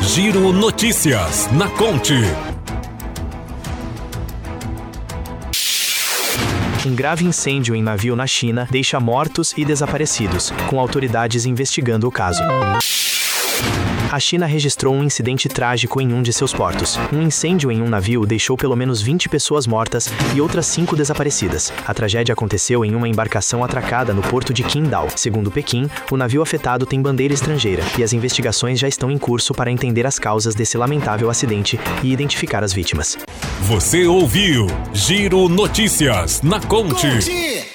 Giro Notícias na Conte. Um grave incêndio em navio na China deixa mortos e desaparecidos, com autoridades investigando o caso. A China registrou um incidente trágico em um de seus portos. Um incêndio em um navio deixou pelo menos 20 pessoas mortas e outras 5 desaparecidas. A tragédia aconteceu em uma embarcação atracada no porto de Qingdao. Segundo Pequim, o navio afetado tem bandeira estrangeira e as investigações já estão em curso para entender as causas desse lamentável acidente e identificar as vítimas. Você ouviu Giro Notícias na Conte.